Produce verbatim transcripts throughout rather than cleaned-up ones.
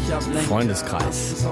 Freundeskreis.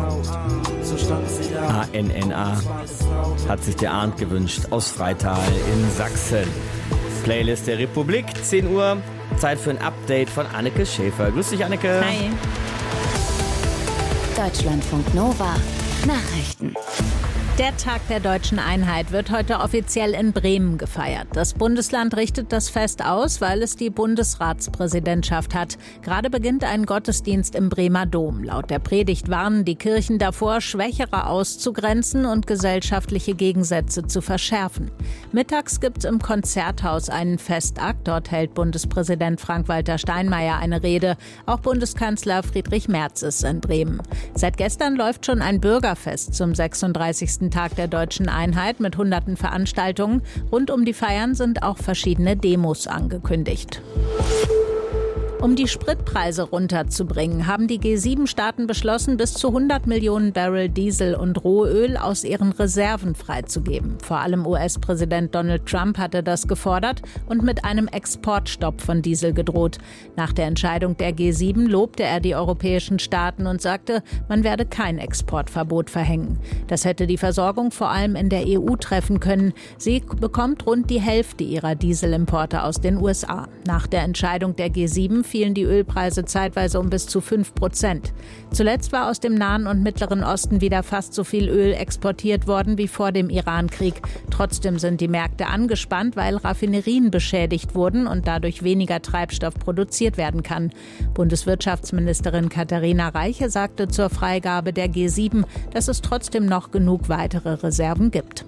A N N A hat sich der Arndt gewünscht aus Freital in Sachsen. Playlist der Republik, zehn Uhr. Zeit für ein Update von Anneke Schäfer. Grüß dich, Anneke. Hi. Deutschlandfunk Nova. Nachrichten. Der Tag der Deutschen Einheit wird heute offiziell in Bremen gefeiert. Das Bundesland richtet das Fest aus, weil es die Bundesratspräsidentschaft hat. Gerade beginnt ein Gottesdienst im Bremer Dom. Laut der Predigt warnen die Kirchen davor, Schwächere auszugrenzen und gesellschaftliche Gegensätze zu verschärfen. Mittags gibt es im Konzerthaus einen Festakt. Dort hält Bundespräsident Frank-Walter Steinmeier eine Rede. Auch Bundeskanzler Friedrich Merz ist in Bremen. Seit gestern läuft schon ein Bürgerfest zum sechsunddreißigsten Tag der Deutschen Einheit mit hunderten Veranstaltungen. Rund um die Feiern sind auch verschiedene Demos angekündigt. Um die Spritpreise runterzubringen, haben die G sieben Staaten beschlossen, bis zu hundert Millionen Barrel Diesel und Rohöl aus ihren Reserven freizugeben. Vor allem U S-Präsident Donald Trump hatte das gefordert und mit einem Exportstopp von Diesel gedroht. Nach der Entscheidung der G sieben lobte er die europäischen Staaten und sagte, man werde kein Exportverbot verhängen. Das hätte die Versorgung vor allem in der E U treffen können. Sie bekommt rund die Hälfte ihrer Dieselimporte aus den U S A. Nach der Entscheidung der G sieben fielen die Ölpreise zeitweise um bis zu fünf Prozent. Zuletzt war aus dem Nahen und Mittleren Osten wieder fast so viel Öl exportiert worden wie vor dem Iran-Krieg. Trotzdem sind die Märkte angespannt, weil Raffinerien beschädigt wurden und dadurch weniger Treibstoff produziert werden kann. Bundeswirtschaftsministerin Katharina Reiche sagte zur Freigabe der G sieben, dass es trotzdem noch genug weitere Reserven gibt.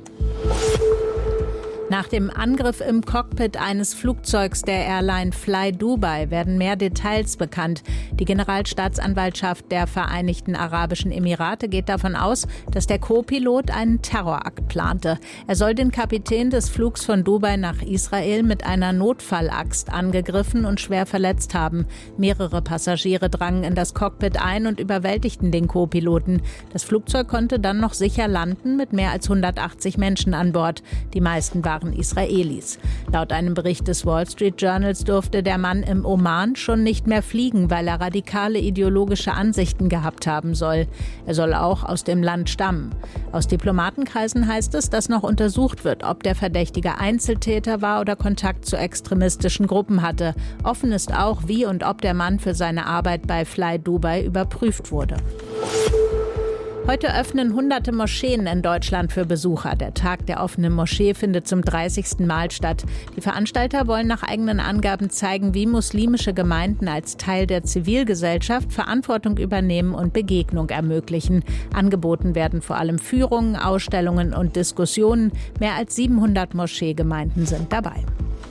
Nach dem Angriff im Cockpit eines Flugzeugs der Airline Fly Dubai werden mehr Details bekannt. Die Generalstaatsanwaltschaft der Vereinigten Arabischen Emirate geht davon aus, dass der Co-Pilot einen Terrorakt plante. Er soll den Kapitän des Flugs von Dubai nach Israel mit einer Notfallaxt angegriffen und schwer verletzt haben. Mehrere Passagiere drangen in das Cockpit ein und überwältigten den Co-Piloten. Das Flugzeug konnte dann noch sicher landen mit mehr als hundertachtzig Menschen an Bord. Die meisten waren Israelis. Laut einem Bericht des Wall Street Journals durfte der Mann im Oman schon nicht mehr fliegen, weil er radikale ideologische Ansichten gehabt haben soll. Er soll auch aus dem Land stammen. Aus Diplomatenkreisen heißt es, dass noch untersucht wird, ob der Verdächtige Einzeltäter war oder Kontakt zu extremistischen Gruppen hatte. Offen ist auch, wie und ob der Mann für seine Arbeit bei Fly Dubai überprüft wurde. Heute öffnen hunderte Moscheen in Deutschland für Besucher. Der Tag der offenen Moschee findet zum dreißigsten Mal statt. Die Veranstalter wollen nach eigenen Angaben zeigen, wie muslimische Gemeinden als Teil der Zivilgesellschaft Verantwortung übernehmen und Begegnung ermöglichen. Angeboten werden vor allem Führungen, Ausstellungen und Diskussionen. Mehr als siebenhundert Moscheegemeinden sind dabei.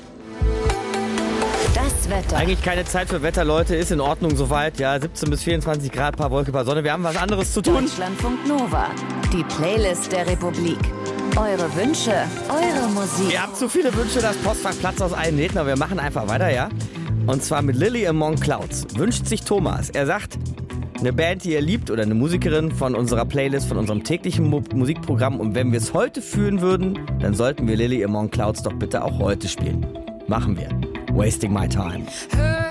Das Wetter. Eigentlich keine Zeit für Wetter, Leute. Ist in Ordnung soweit. Ja, siebzehn bis vierundzwanzig Grad, paar Wolke, paar Sonne. Wir haben was anderes zu tun. Deutschlandfunk Nova. Die Playlist der Republik. Eure Wünsche, eure Musik. Ihr habt zu viele Wünsche, das Postfach platzt aus allen Nähten. Aber wir machen einfach weiter, ja? Und zwar mit Lily Among Clouds. Wünscht sich Thomas. Er sagt, eine Band, die ihr liebt oder eine Musikerin von unserer Playlist, von unserem täglichen Mu- Musikprogramm. Und wenn wir es heute fühlen würden, dann sollten wir Lily Among Clouds doch bitte auch heute spielen. Machen wir. Wasting My Time.